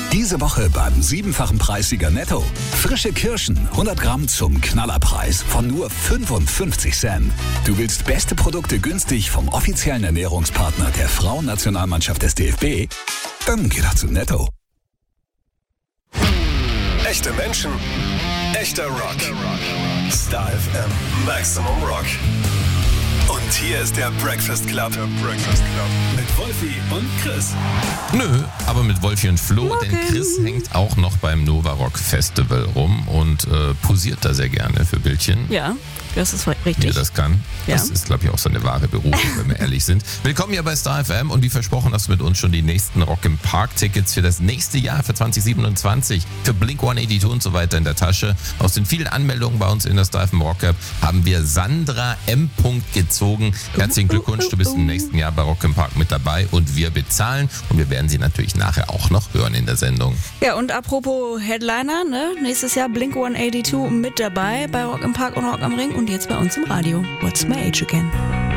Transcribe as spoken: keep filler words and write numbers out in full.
Diese Woche beim siebenfachen Preissieger Netto. Frische Kirschen, hundert Gramm zum Knallerpreis von nur fünfundfünfzig Cent. Du willst beste Produkte günstig vom offiziellen Ernährungspartner der Frauennationalmannschaft des D F B? Dann geh doch zu Netto. Echte Menschen, echter Rock. Star F M Maximum Rock. Und hier ist der Breakfast Club. Der Breakfast Club. Mit Wolfi und Chris. Nö, aber mit Wolfi und Flo, Morgen. denn Chris hängt auch noch beim Nova Rock Festival rum und äh, posiert da sehr gerne für Bildchen. Ja, das ist Wie richtig. er das kann. Ja. Das ist, glaube ich, auch seine wahre Berufung, wenn wir ehrlich sind. Willkommen hier bei Star F M und wie versprochen hast du mit uns schon die nächsten Rock im Park Tickets für das nächste Jahr, für zwanzig siebenundzwanzig, für Blink hundertzweiundachtzig und so weiter in der Tasche. Aus den vielen Anmeldungen bei uns in der Star F M Rock App haben wir Sandra M. gezogen. Herzlichen Glückwunsch, du bist im nächsten Jahr bei Rock im Park mit dabei und wir bezahlen und wir werden sie natürlich nachher auch noch hören in der Sendung. Ja, und apropos Headliner, ne? Nächstes Jahr Blink hundertzweiundachtzig mit dabei bei Rock im Park und Rock am Ring und jetzt bei uns im Radio. What's my age again?